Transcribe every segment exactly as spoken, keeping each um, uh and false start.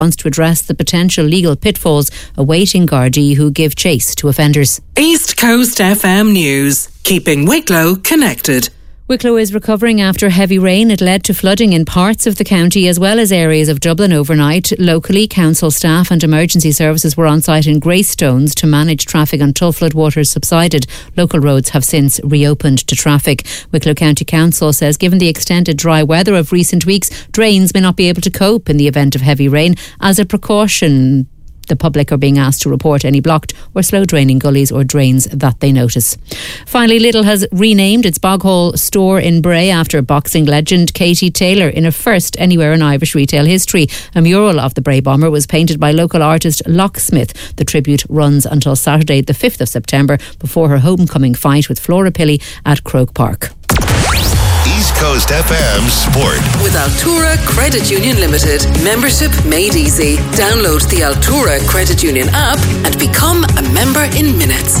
wants to address the potential legal pitfalls awaiting Gardaí who give chase to offenders. East Coast F M News, keeping Wicklow connected. Wicklow is recovering after heavy rain. It led to flooding in parts of the county as well as areas of Dublin overnight. Locally, council staff and emergency services were on site in Greystones to manage traffic until floodwaters subsided. Local roads have since reopened to traffic. Wicklow County Council says given the extended dry weather of recent weeks, drains may not be able to cope in the event of heavy rain. As a precaution, the public are being asked to report any blocked or slow draining gullies or drains that they notice. Finally, Lidl has renamed its Boghall store in Bray after boxing legend Katie Taylor in a first anywhere in Irish retail history. A mural of the Bray bomber was painted by local artist Locksmith. The tribute runs until Saturday the fifth of September before her homecoming fight with Flora Pilley at Croke Park. East Coast F M Sport. With Altura Credit Union Limited. Membership made easy. Download the Altura Credit Union app and become a member in minutes.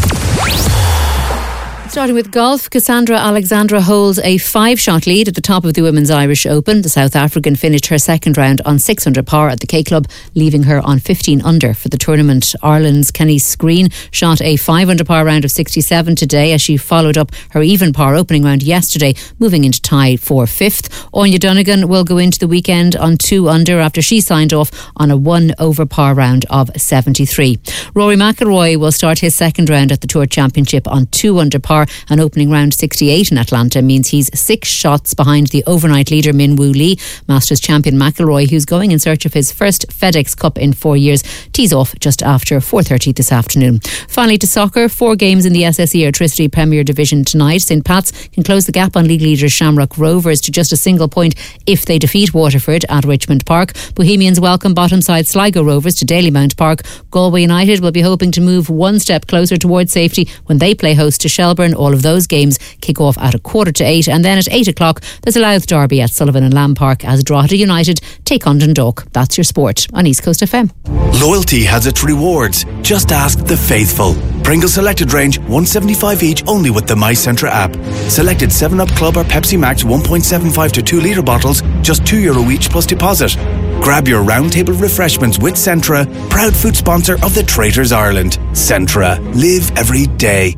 Starting with golf, Cassandra Alexandra holds a five-shot lead at the top of the Women's Irish Open. The South African finished her second round on six under par at the K Club, leaving her on fifteen under for the tournament. Ireland's Kenny Screen shot a five under par round of sixty-seven today as she followed up her even par opening round yesterday, moving into tie for fifth. Anya Donegan will go into the weekend on two under after she signed off on a one over par round of seventy-three. Rory McIlroy will start his second round at the Tour Championship on two under par. An opening round sixty-eight in Atlanta means he's six shots behind the overnight leader Min Woo Lee. Masters champion McIlroy, who's going in search of his first FedEx Cup in four years, tees off just after four thirty this afternoon. Finally to soccer, four games in the S S E Airtricity Premier Division tonight. St Pat's can close the gap on league leaders Shamrock Rovers to just a single point if they defeat Waterford at Richmond Park. Bohemians welcome bottom side Sligo Rovers to Dalymount Park. Galway United will be hoping to move one step closer towards safety when they play host to Shelburne. All of those games kick off at a quarter to eight, and then at eight o'clock there's a Louth derby at Sullivan and Lamb Park as Drogheda United take on Dundalk. That's your sport on East Coast F M. Loyalty has its rewards. Just ask the faithful. Pringles Selected Range, one seventy-five each, only with the My Centra app. Selected seven up Club or Pepsi Max one point seven five to two litre bottles, just two euro each plus deposit. Grab your roundtable refreshments with Centra, proud food sponsor of the Traitors Ireland. Centra. Live every day.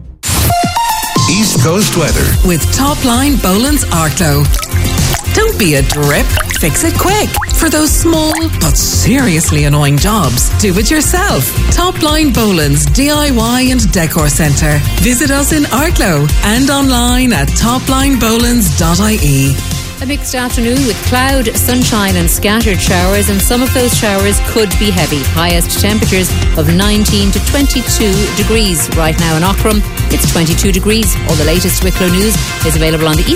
East Coast weather. With Topline Boland's Arklow. Don't be a drip. Fix it quick. For those small but seriously annoying jobs, do it yourself. Topline Boland's D I Y and Decor Centre. Visit us in Arklow and online at topline bolands dot I E. A mixed afternoon with cloud, sunshine and scattered showers, and some of those showers could be heavy. Highest temperatures of nineteen to twenty-two degrees. Right now in Aughrim, it's twenty-two degrees. All the latest Wicklow news is available on the East